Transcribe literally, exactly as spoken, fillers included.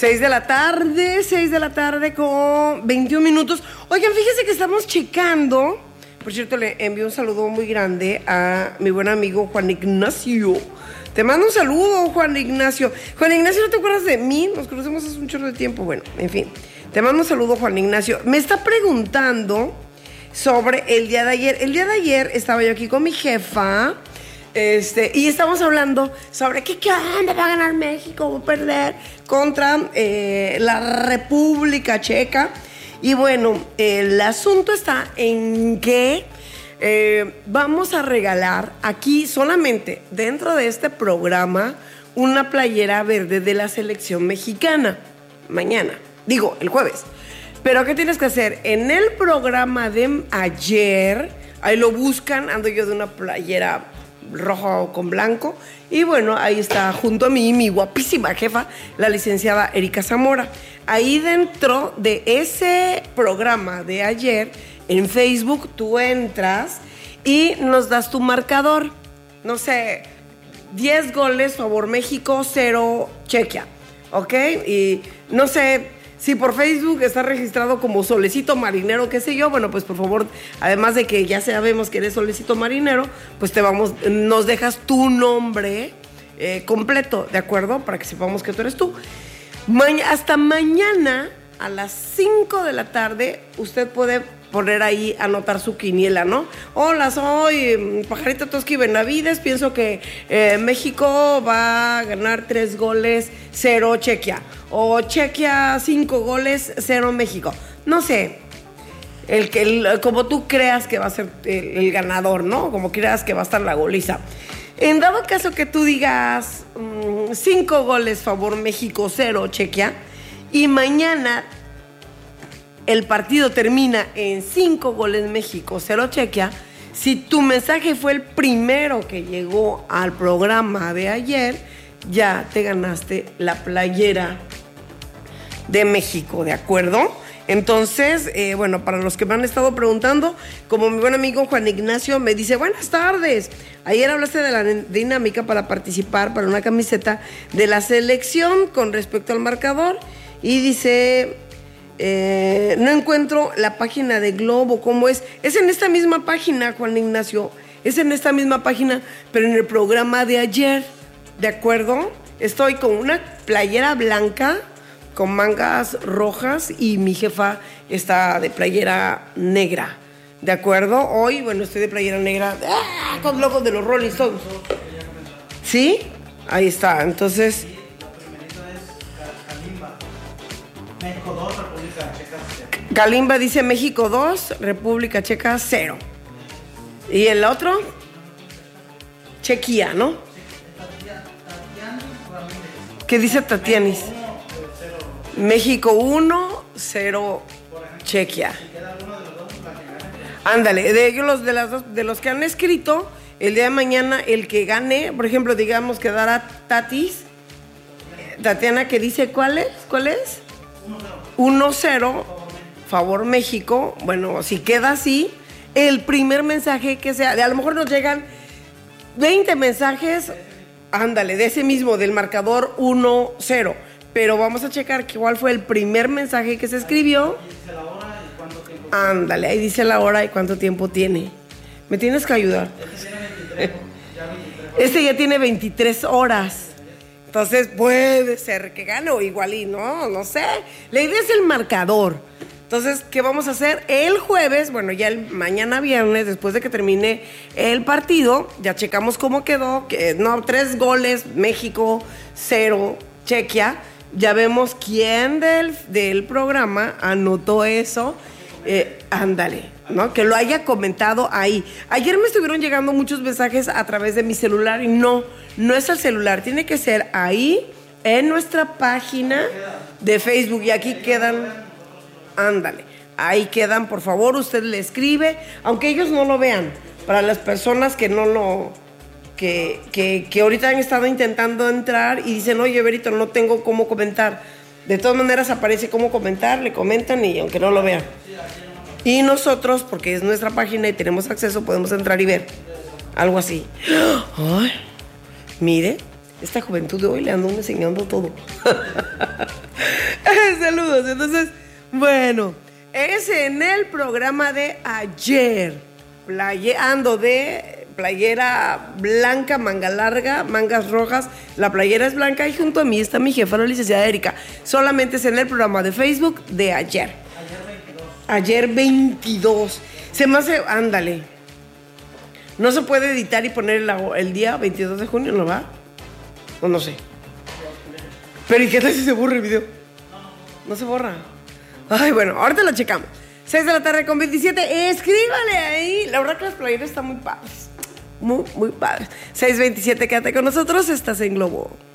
seis de la tarde, seis de la tarde con veintiún minutos. Oigan, fíjense que estamos checando. Por cierto, le envío un saludo muy grande a mi buen amigo Juan Ignacio. Te mando un saludo, Juan Ignacio. Juan Ignacio, ¿no te acuerdas de mí? Nos conocemos hace un chorro de tiempo. Bueno, en fin. Te mando un saludo, Juan Ignacio. Me está preguntando sobre el día de ayer. El día de ayer estaba yo aquí con mi jefa. Este, y estamos hablando sobre qué, qué onda va a ganar México, va a perder contra eh, la República Checa. Y bueno, el asunto está en que eh, vamos a regalar aquí solamente dentro de este programa una playera verde de la selección mexicana. Mañana, digo, el jueves. Pero ¿qué tienes que hacer? En el programa de ayer, ahí lo buscan, ando yo de una playera rojo con blanco, y bueno, ahí está junto a mí mi guapísima jefa, la licenciada Erika Zamora. Ahí dentro de ese programa de ayer, en Facebook, tú entras y nos das tu marcador. No sé, diez goles, favor México, cero Chequia, ¿ok? Y no sé si por Facebook está registrado como Solecito Marinero, qué sé yo, bueno, pues por favor, además de que ya sabemos que eres Solecito Marinero, pues te vamos, nos dejas tu nombre eh, completo, ¿de acuerdo? Para que sepamos que tú eres tú. Ma- hasta mañana a las cinco de la tarde, usted puede poner ahí, anotar su quiniela, ¿no? Hola, soy Pajarito Toski Benavides, pienso que eh, México va a ganar tres goles, cero Chequia. O Chequia, cinco goles, cero México. No sé, el que, el, como tú creas que va a ser el, el ganador, ¿no? Como creas que va a estar la goliza. En dado caso que tú digas mmm, cinco goles, favor México, cero Chequia, y mañana el partido termina en cinco goles México, cero Chequia, si tu mensaje fue el primero que llegó al programa de ayer, ya te ganaste la playera de México, ¿de acuerdo? Entonces, eh, bueno, para los que me han estado preguntando, como mi buen amigo Juan Ignacio me dice, buenas tardes, ayer hablaste de la dinámica para participar para una camiseta de la selección con respecto al marcador, y dice, eh, no encuentro la página de Globo, ¿cómo es? Es en esta misma página, Juan Ignacio, es en esta misma página, pero en el programa de ayer, ¿de acuerdo? Estoy con una playera blanca con mangas rojas y mi jefa está de playera negra, ¿de acuerdo? Hoy, bueno, estoy de playera negra, ¡ah!, con logos de los Rolling Stones. ¿Sí? Ahí está, entonces... México dos, República Checa cero. Kalimba dice México dos, República Checa cero. ¿Y el otro? Chequia, ¿no? ¿Qué dice Tatianis? México uno, cero Chequia. Ándale, de los, de, las dos, de los que han escrito, el día de mañana, el que gane, por ejemplo, digamos que dará Tatis, Tatiana, que dice, ¿cuál es? ¿Cuál es? uno cero, favor México. Bueno, si queda así, el primer mensaje que sea, de, a lo mejor nos llegan veinte mensajes, ándale, de ese mismo, del marcador uno cero, pero vamos a checar cuál fue el primer mensaje que se escribió. Ándale, ahí dice la hora y cuánto tiempo tiene. Me tienes que ayudar. Este ya tiene veintitrés horas. Entonces puede ser que gane o igual y no, no sé. La idea es el marcador. Entonces, ¿qué vamos a hacer? El jueves, bueno, ya el mañana viernes, después de que termine el partido, ya checamos cómo quedó. Que, no, tres goles, México, cero, Chequia. Ya vemos quién del, del programa anotó eso. Eh, ándale, ¿no? Que lo haya comentado ahí. Ayer me estuvieron llegando muchos mensajes a través de mi celular y no, no es el celular, tiene que ser ahí en nuestra página de Facebook y aquí quedan, ándale, ahí quedan, por favor, usted le escribe, aunque ellos no lo vean, para las personas que no lo, que, que, que ahorita han estado intentando entrar y dicen, oye, Berito, no tengo cómo comentar. De todas maneras aparece cómo comentar, le comentan y aunque no lo vean. Y nosotros, porque es nuestra página y tenemos acceso, podemos entrar y ver. Algo así. Ay, mire, esta juventud de hoy le ando enseñando todo. Saludos. Entonces, bueno, es en el programa de ayer. Playe, ando de playera blanca, manga larga, mangas rojas. La playera es blanca y junto a mí está mi jefa, la licenciada Erika. Solamente es en el programa de Facebook de ayer. Ayer veintidós. Ayer veintidós. Se me hace, ándale. No se puede editar y poner el, el día veintidós de junio, ¿no va? O no sé. Pero ¿y qué tal si se borra el video? No se borra. Ay, bueno, ahorita lo checamos. seis de la tarde con veintisiete. Escríbale ahí. La verdad que las playeras están muy padres. Muy, muy padres. seis veintisiete, quédate con nosotros. Estás en Globo.